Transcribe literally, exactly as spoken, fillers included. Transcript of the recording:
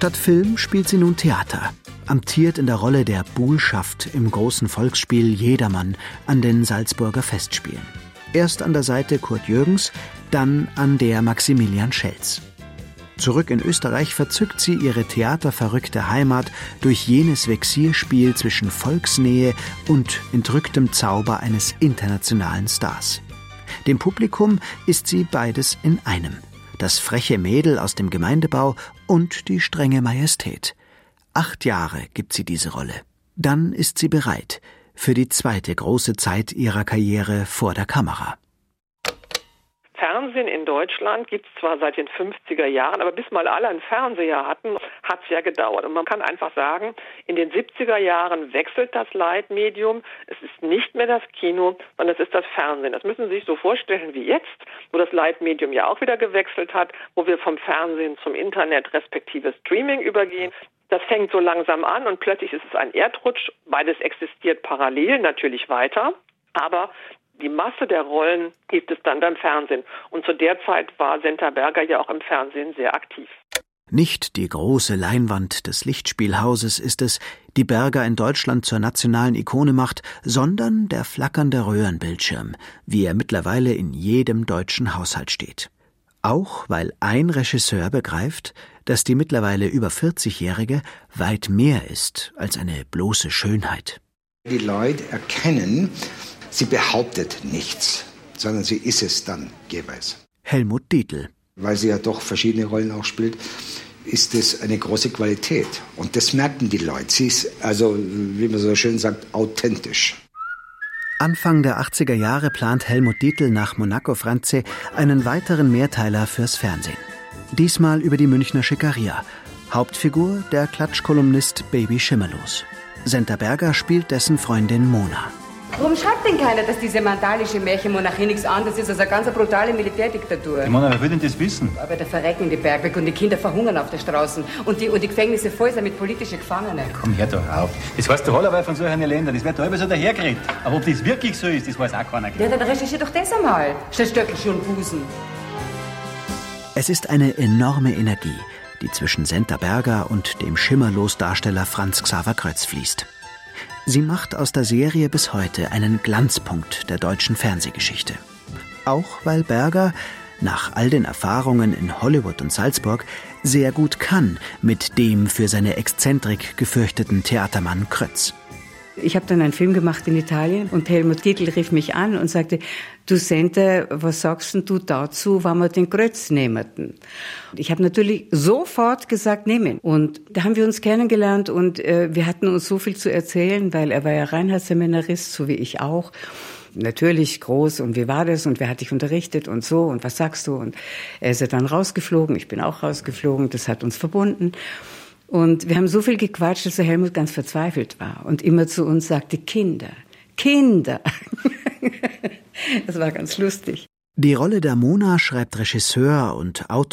Statt Film spielt sie nun Theater, amtiert in der Rolle der Buhlschaft im großen Volksspiel Jedermann an den Salzburger Festspielen. Erst an der Seite Kurt Jürgens, dann an der Maximilian Schelz. Zurück in Österreich verzückt sie ihre theaterverrückte Heimat durch jenes Vexierspiel zwischen Volksnähe und entrücktem Zauber eines internationalen Stars. Dem Publikum ist sie beides in einem. Das freche Mädel aus dem Gemeindebau und die strenge Majestät. Acht Jahre gibt sie diese Rolle. Dann ist sie bereit für die zweite große Zeit ihrer Karriere vor der Kamera. Fernsehen in Deutschland gibt es zwar seit den fünfziger Jahren, aber bis mal alle einen Fernseher hatten, hat es ja gedauert. Und man kann einfach sagen, in den siebziger Jahren wechselt das Leitmedium. Es ist nicht mehr das Kino, sondern es ist das Fernsehen. Das müssen Sie sich so vorstellen wie jetzt, wo das Leitmedium ja auch wieder gewechselt hat, wo wir vom Fernsehen zum Internet respektive Streaming übergehen. Das fängt so langsam an und plötzlich ist es ein Erdrutsch. Beides existiert parallel natürlich weiter, aber die Masse der Rollen gibt es dann beim Fernsehen. Und zu der Zeit war Senta Berger ja auch im Fernsehen sehr aktiv. Nicht die große Leinwand des Lichtspielhauses ist es, die Berger in Deutschland zur nationalen Ikone macht, sondern der flackernde Röhrenbildschirm, wie er mittlerweile in jedem deutschen Haushalt steht. Auch weil ein Regisseur begreift, dass die mittlerweile über vierzigjährige weit mehr ist als eine bloße Schönheit. Die Leute erkennen, sie behauptet nichts, sondern sie ist es dann jeweils. Helmut Dietl. Weil sie ja doch verschiedene Rollen auch spielt, ist es eine große Qualität. Und das merken die Leute. Sie ist, also, wie man so schön sagt, authentisch. Anfang der achtziger Jahre plant Helmut Dietl nach Monaco Franze einen weiteren Mehrteiler fürs Fernsehen. Diesmal über die Münchner Schickeria. Hauptfigur der Klatschkolumnist Baby Schimmerlos. Senta Berger spielt dessen Freundin Mona. Warum schreibt denn keiner, dass diese mandalische Märchenmonarchie nichts anderes ist als eine ganz brutale Militärdiktatur? Ich meine, wer will denn das wissen? Aber da verrecken die Bergwerke und die Kinder verhungern auf den Straßen und die, und die Gefängnisse voll sind mit politischen Gefangenen. Komm, hör doch auf. Das heißt doch allerweil von solchen Ländern, das wird da immer so dahergeredet. Aber ob das wirklich so ist, das weiß auch keiner. Ja, dann recherchier doch das einmal, statt Stöckelchen und Busen. Es ist eine enorme Energie, die zwischen Senta Berger und dem Schimmerlos-Darsteller Franz Xaver Krötz fließt. Sie macht aus der Serie bis heute einen Glanzpunkt der deutschen Fernsehgeschichte. Auch weil Berger, nach all den Erfahrungen in Hollywood und Salzburg, sehr gut kann mit dem für seine Exzentrik gefürchteten Theatermann Krötz. Ich habe dann einen Film gemacht in Italien und Helmut Dietl rief mich an und sagte, du Senta, was sagst denn du dazu, wenn wir den Krötz nehmen? Ich habe natürlich sofort gesagt, nehmen. Und da haben wir uns kennengelernt und äh, wir hatten uns so viel zu erzählen, weil er war ja Reinhardtseminarist, so wie ich auch. Natürlich groß und wie war das und wer hat dich unterrichtet und so und was sagst du? Und er ist ja dann rausgeflogen, ich bin auch rausgeflogen, das hat uns verbunden. Und wir haben so viel gequatscht, dass der Helmut ganz verzweifelt war und immer zu uns sagte, Kinder, Kinder. Das war ganz lustig. Die Rolle der Mona schreibt Regisseur und Autor